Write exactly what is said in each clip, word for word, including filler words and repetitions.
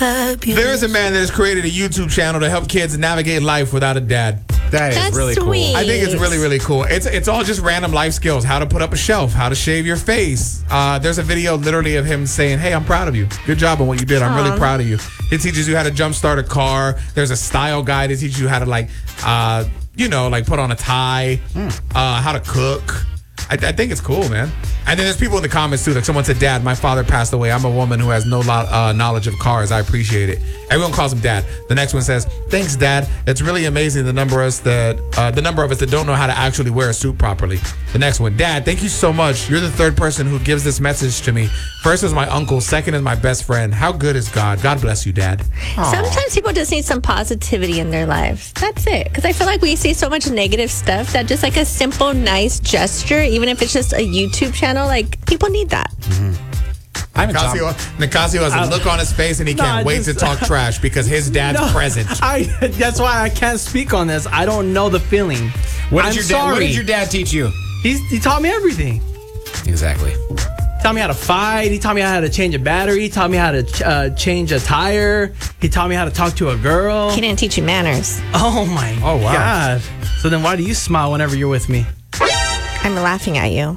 fabulous. There's a man that has created a YouTube channel to help kids navigate life without a dad. That is That's really sweet. cool. I think it's really, really cool. It's it's all just random life skills. How to put up a shelf, how to shave your face. Uh, there's a video literally of him saying, hey, I'm proud of you. Good job on what you did. I'm really Aw. proud of you. It teaches you how to jumpstart a car. There's a style guide to teach you how to, like, uh, you know, like put on a tie, uh, how to cook. I, I think it's cool, man. And then there's people in the comments too. Like someone said, Dad, my father passed away. I'm a woman who has no lo- uh, knowledge of cars. I appreciate it. Everyone calls him Dad. The next one says, thanks, Dad. It's really amazing the number of us that uh, the number of us that don't know how to actually wear a suit properly. The next one, Dad, thank you so much. You're the third person who gives this message to me. First is my uncle. Second is my best friend. How good is God? God bless you, Dad. Sometimes people just need some positivity in their lives. That's it. Because I feel like we see so much negative stuff that just like a simple, nice gesture, even if it's just a YouTube channel, like people need that. I haven't talked- Nicasio, Nicasio has a look on his face and he No, can't I wait just- to talk trash because his dad's No, present. I. That's why I can't speak on this. I don't know the feeling. What did I'm your sorry. dad? What did your dad teach you? He's, he taught me everything. Exactly. He taught me how to fight. He taught me how to change a battery. He taught me how to uh, change a tire. He taught me how to talk to a girl. He didn't teach you manners. Oh my Oh, wow. God. So then why do you smile whenever you're with me? I'm laughing at you.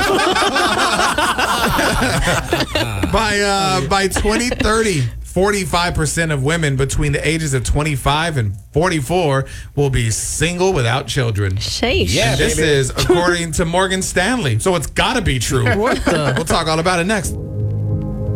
By uh, by twenty thirty, forty-five percent of women between the ages of twenty-five and forty-four will be single without children. Sheesh. Yeah, This baby. is according to Morgan Stanley. So it's got to be true. What the? We'll talk all about it next.